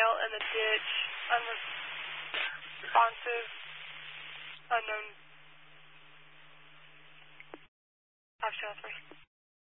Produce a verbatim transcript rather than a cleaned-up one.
fell in the ditch, unresponsive, unknown. Option three.